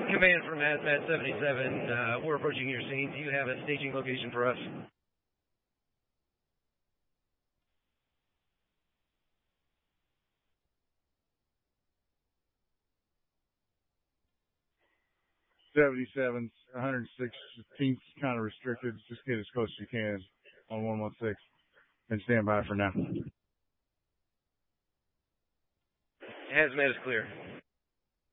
Command from Hazmat 77. We're approaching your scene. Do you have a staging location for us? '77's 116th kind of restricted. Just get as close as you can on 116 and stand by for now. Hazmat is clear.